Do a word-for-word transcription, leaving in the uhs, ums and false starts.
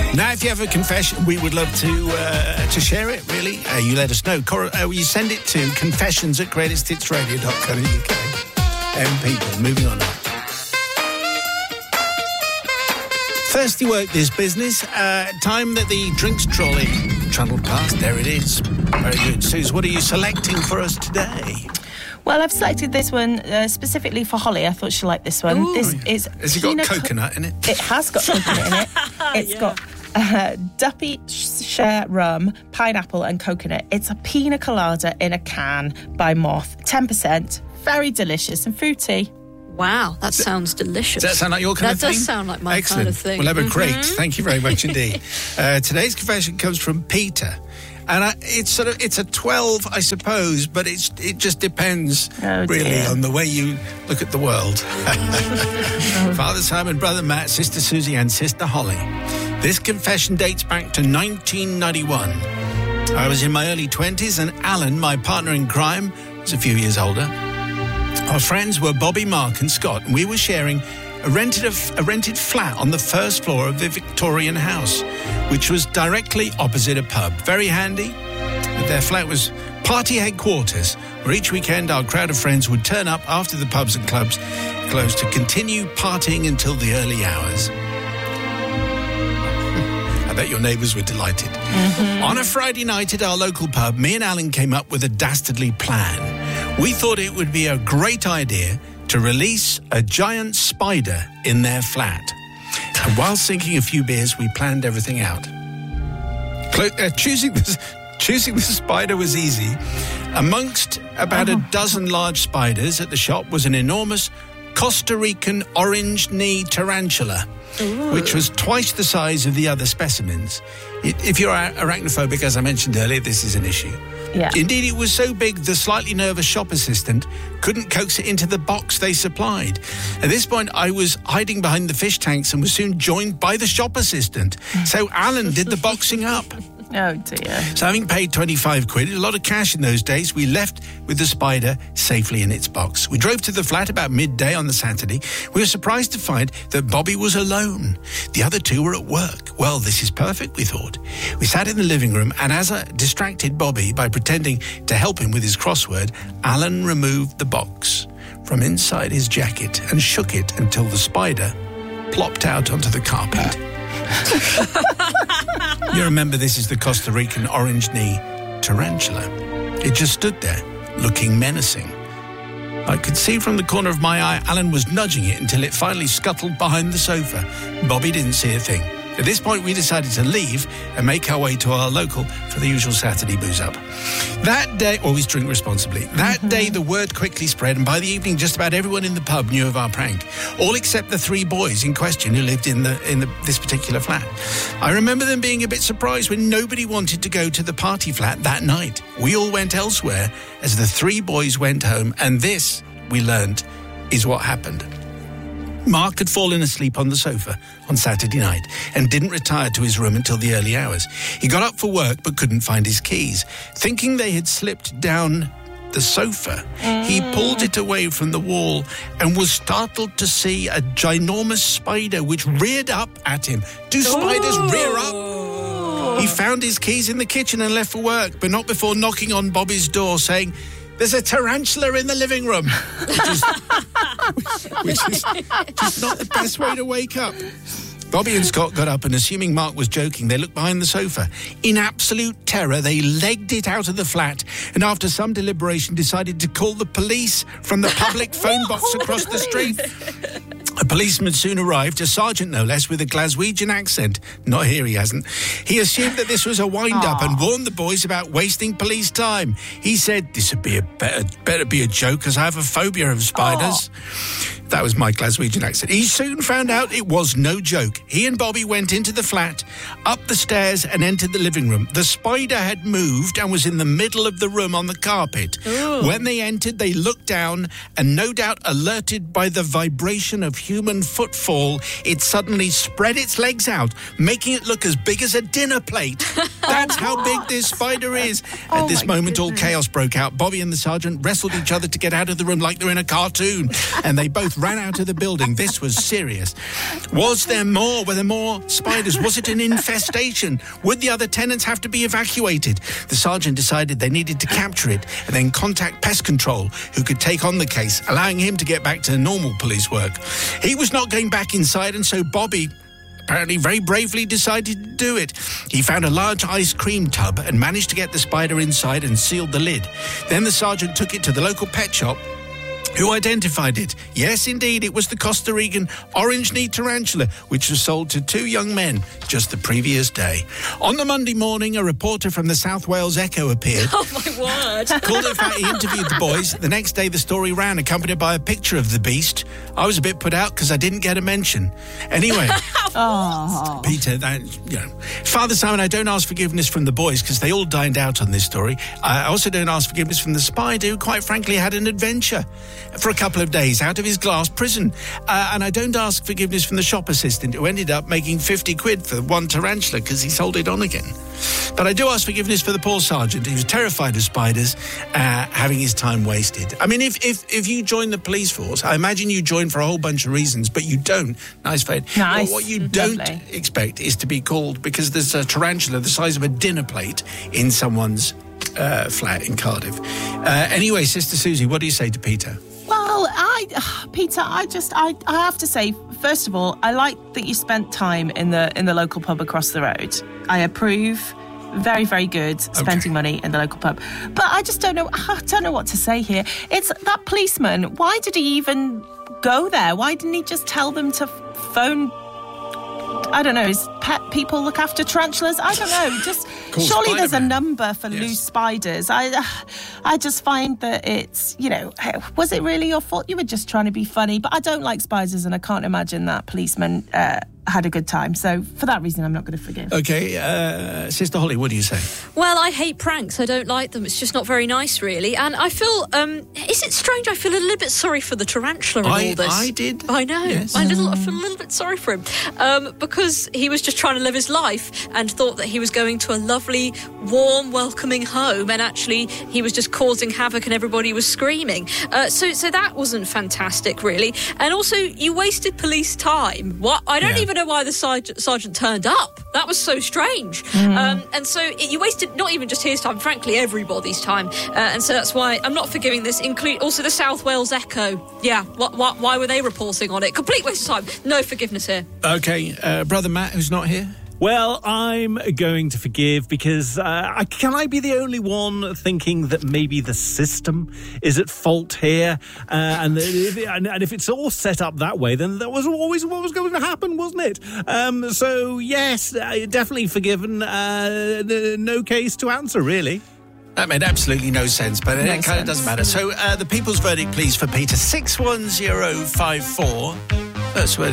Now, if you have a confession, we would love to uh, to share it, really. Uh, you let us know. Cor- uh, you send it to confessions at greatest hits radio dot co dot uk. And people, moving on. Thirsty work, this business. Uh, time that the drinks trolley trundled past. There it is. Very good. Suze, what are you selecting for us today? Well, I've selected this one uh, specifically for Holly. I thought she'd like this one. Ooh. This Oh, yeah. is... Has it got coconut in it? It has got coconut in it. It's Yeah. got uh, Duppy Share rum, pineapple and coconut. It's a pina colada in a can by Moth. ten percent. Very delicious and fruity. Wow, that sounds delicious. Does that sound like your kind that of thing? That does sound like my Excellent. kind of thing. We'll have a Mhm. great. Thank you very much indeed. uh, today's confession comes from Peter. And I, it's sort of, it's a twelve, I suppose, but it's it just depends, Oh, really, dear. on the way you look at the world. Father Simon, Brother Matt, Sister Susie and Sister Holly. This confession dates back to nineteen ninety-one. I was in my early twenties and Alan, my partner in crime, was a few years older. Our friends were Bobby, Mark and Scott, and we were sharing a rented, a, a rented flat on the first floor of the Victorian house, which was directly opposite a pub. Very handy. Their flat was party headquarters, where each weekend our crowd of friends would turn up after the pubs and clubs closed to continue partying until the early hours. I bet your neighbours were delighted. Mm-hmm. On a Friday night at our local pub, me and Alan came up with a dastardly plan. We thought it would be a great idea to release a giant spider in their flat. And while sinking a few beers, we planned everything out. Clo- uh, choosing, the, choosing the spider was easy. Amongst about a dozen large spiders at the shop was an enormous Costa Rican orange knee tarantula, Ooh. which was twice the size of the other specimens. It, if you're arachnophobic, as I mentioned earlier, this is an issue. Yeah. Indeed, it was so big, the slightly nervous shop assistant couldn't coax it into the box they supplied. At this point, I was hiding behind the fish tanks and was soon joined by the shop assistant. So Alan did the boxing up. Oh, dear. So having paid twenty-five quid, a lot of cash in those days, we left with the spider safely in its box. We drove to the flat about midday on the Saturday. We were surprised to find that Bobby was alone. The other two were at work. Well, this is perfect, we thought. We sat in the living room, and as I distracted Bobby by pretending to help him with his crossword, Alan removed the box from inside his jacket and shook it until the spider plopped out onto the carpet. You remember this is the Costa Rican orange knee tarantula. It just stood there, looking menacing. I could see from the corner of my eye Alan was nudging it until it finally scuttled behind the sofa. Bobby didn't see a thing. At this point, we decided to leave and make our way to our local for the usual Saturday booze-up. That day, always drink responsibly. That mm-hmm. day, the word quickly spread, and by the evening, just about everyone in the pub knew of our prank, all except the three boys in question who lived in the in the, this particular flat. I remember them being a bit surprised when nobody wanted to go to the party flat that night. We all went elsewhere as the three boys went home, and this, we learned, is what happened. Mark had fallen asleep on the sofa on Saturday night and didn't retire to his room until the early hours. He got up for work but couldn't find his keys. Thinking they had slipped down the sofa, mm. he pulled it away from the wall and was startled to see a ginormous spider which reared up at him. Do spiders Ooh. rear up? He found his keys in the kitchen and left for work, but not before knocking on Bobby's door saying, "There's a tarantula in the living room," which is, which is just not the best way to wake up. Bobby and Scott got up and, assuming Mark was joking, they looked behind the sofa. In absolute terror, they legged it out of the flat and after some deliberation decided to call the police from the public phone box across the street. A policeman soon arrived, a sergeant no less, with a Glaswegian accent. Not here, he hasn't. He assumed that this was a wind-up and warned the boys about wasting police time. He said, "This would be a better, better be a joke, as I have a phobia of spiders." Aww. That was my Glaswegian accent. He soon found out it was no joke. He and Bobby went into the flat, up the stairs and entered the living room. The spider had moved and was in the middle of the room on the carpet. Ooh. When they entered, they looked down and, no doubt alerted by the vibration of human footfall, it suddenly spread its legs out, making it look as big as a dinner plate. That's how big this spider is. At oh this moment, goodness. all chaos broke out. Bobby and the sergeant wrestled each other to get out of the room like they're in a cartoon, and they both ran out of the building. This was serious. Was there more? Were there more spiders? Was it an infestation? Would the other tenants have to be evacuated? The sergeant decided they needed to capture it and then contact pest control, who could take on the case, allowing him to get back to normal police work. He was not going back inside, and so Bobby apparently very bravely decided to do it. He found a large ice cream tub and managed to get the spider inside and sealed the lid. Then the sergeant took it to the local pet shop, who identified it. Yes, indeed, it was the Costa Rican orange-knee tarantula, which was sold to two young men just the previous day. On the Monday morning, a reporter from the South Wales Echo appeared. Oh, my word. Called in fact, he interviewed the boys. The next day, the story ran, accompanied by a picture of the beast. I was a bit put out because I didn't get a mention. Anyway, Oh. Peter, that, you know, Father Simon, I don't ask forgiveness from the boys because they all dined out on this story. I also don't ask forgiveness from the spider, who quite frankly had an adventure for a couple of days out of his glass prison. Uh, and I don't ask forgiveness from the shop assistant, who ended up making fifty quid for one tarantula because he sold it on again. But I do ask forgiveness for the poor sergeant, who was terrified of spiders, uh, having his time wasted. I mean, if, if if you join the police force, I imagine you join for a whole bunch of reasons, but you don't. Nice, Fade. Nice. What, what you don't Lovely. expect is to be called because there's a tarantula the size of a dinner plate in someone's uh, flat in Cardiff. Uh, anyway, Sister Susie, what do you say to Peter? Well, I, uh, Peter, I just, I, I have to say, first of all, I like that you spent time in the in the local pub across the road. I approve. Very, very good. Spending Okay. money in the local pub, but I just don't know. I don't know what to say here. It's that policeman. Why did he even go there? Why didn't he just tell them to phone? I don't know. Is pet people look after tarantulas? I don't know. Just Call surely there's a Spider-Man. number for Yes. loose spiders. I, I just find that it's, you know, was it really your fault? You were just trying to be funny. But I don't like spiders, and I can't imagine that policeman uh, had a good time. So for that reason, I'm not going to forgive. Okay, uh, Sister Holly, what do you say? Well, I hate pranks. I don't like them. It's just not very nice, really. And I feel, um, is it strange? I feel a little bit sorry for the tarantula in I- all this. I did. I know. Yes. I, little, I feel a little bit sorry for him. Um, because he was just trying to live his life and thought that he was going to a lovely, warm, welcoming home. And actually, he was just causing havoc and everybody was screaming. Uh, so, so that wasn't fantastic, really. And also, you wasted police time. What? I don't Yeah. even know why the sergeant, sergeant turned up. That was so strange. Um, and so it, you wasted not even just his time, frankly, everybody's time. Uh, and so that's why I'm not forgiving this. Include also the South Wales Echo. Yeah, what, what, why were they reporting on it? Complete waste of time. No forgiveness here. Okay, uh, Brother Matt, who's not here? Well, I'm going to forgive because uh, I, can I be the only one thinking that maybe the system is at fault here? Uh, and, that if, and, and if it's all set up that way, then that was always what was going to happen, wasn't it? Um, so, yes, uh, definitely forgiven. Uh, no case to answer, really. That made absolutely no sense, but No it kind of sense. doesn't matter. So uh, the people's verdict, please, for Peter, six one zero five four. That's where